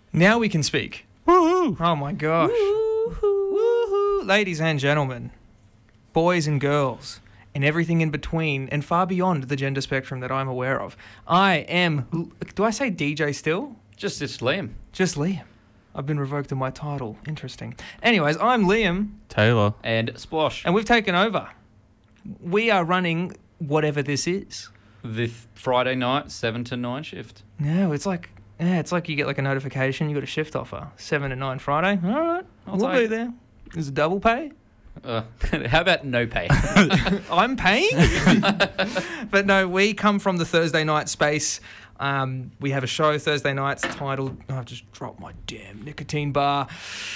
Now we can speak. Woohoo! Oh my gosh. Woohoo. Ladies and gentlemen, boys and girls, and everything in between and far beyond the gender spectrum that I'm aware of. I am... Do I say DJ still? Just Liam. Just Liam. I've been revoked of my title. Interesting. Anyways, I'm Liam. Taylor. And Splosh. And we've taken over. We are running whatever this is. The Friday night 7 to 9 shift. No, it's like you get like a notification. You got a shift offer. 7 to 9 Friday. All right, we'll be there. Is it double pay? How about no pay? I'm paying. But no, we come from the Thursday night space. We have a show Thursday nights titled... I've just dropped my damn nicotine bar.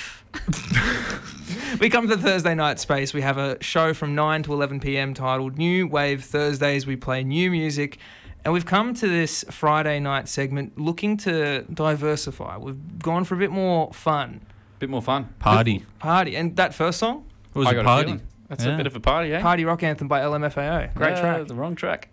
We come to the Thursday night space. We have a show from 9 to 11 p.m. titled New Wave Thursdays. We play new music. And we've come to this Friday night segment looking to diversify. We've gone for a bit more fun. Bit more fun. Party. And that first song? It was I a got party. feeling. That's a bit of a party, eh? Party Rock Anthem by LMFAO. Great track. The wrong track.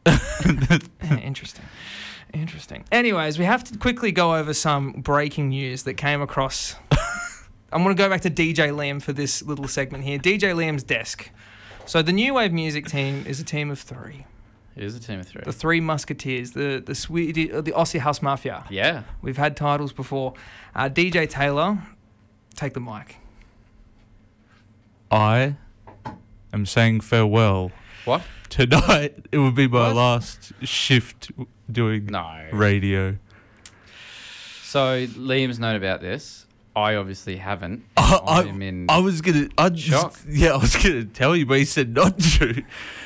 Interesting. Anyways, we have to quickly go over some breaking news that came across. I'm going to go back to DJ Liam for this little segment here. DJ Liam's desk. So the New Wave music team is a team of 3. It is a team of 3. The 3 Musketeers, the Aussie House Mafia. Yeah. We've had titles before. DJ Taylor, take the mic. I am saying farewell. What? Tonight, it will be my What? last shift doing radio. So Liam's known about this. I obviously haven't. I was gonna. I was gonna tell you, but he said not to.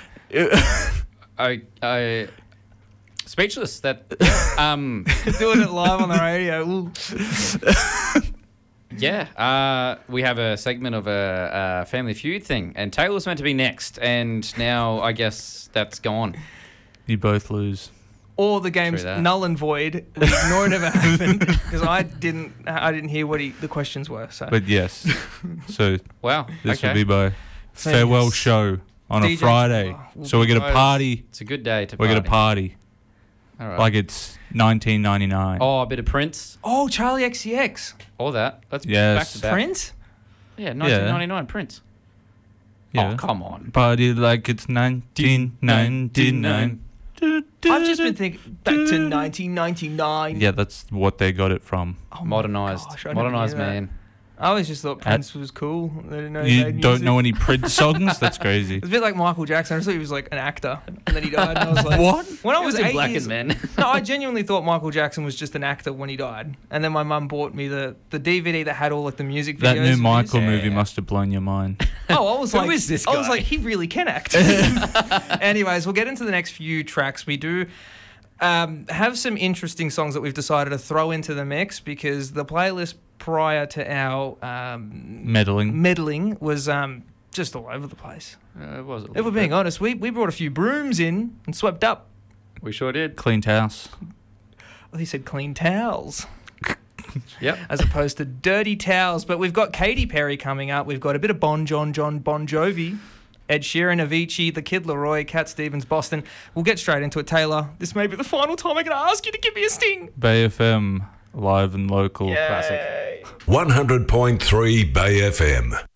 I speechless. That Doing it live on the radio. Ooh. Yeah, we have a segment of a Family Feud thing, and Taylor's meant to be next, and now I guess that's gone. You both lose. Or the game's null and void. We ignore it ever happened because I didn't hear what the questions were. So. But yes, so wow, this will be my farewell show on a Friday. So we're gonna party. It's a good day to. We're gonna party. All right. Like it's 1999. Oh, a bit of Prince. Oh, Charlie XCX. All that. Let's yes. back to back. Prince? Yeah, 1999 Prince. Yeah. Oh, come on. Party like it's 1999. I've just been thinking back to 1999. Yeah, that's what they got it from. Oh Modernised. Gosh, I never Modernised knew that. man. I always just thought Prince was cool. I didn't know You don't know any Prince songs? That's crazy. It's a bit like Michael Jackson. I just thought he was like an actor, and then he died. And I was like, what? When I was in 8 Black years, and Men. No, I genuinely thought Michael Jackson was just an actor when he died. And then my mum bought me the DVD that had all like the music videos. That new Michael Yeah. movie must have blown your mind. Oh, I was like, Who is this I was guy? like, he really can act. Anyways, we'll get into the next few tracks. We do have some interesting songs that we've decided to throw into the mix because the playlist prior to our meddling was just all over the place. It was. If we're being honest, we brought a few brooms in and swept up. We sure did. Cleaned house. Well, he said clean towels. Yep. As opposed to dirty towels. But we've got Katy Perry coming up. We've got a bit of Bon Jovi, Ed Sheeran, Avicii, The Kid Laroi, Cat Stevens, Boston. We'll get straight into it, Taylor. This may be the final time I'm going to ask you to give me a sting. Bay FM, live and local. Yay. Classic. 100.3 Bay FM.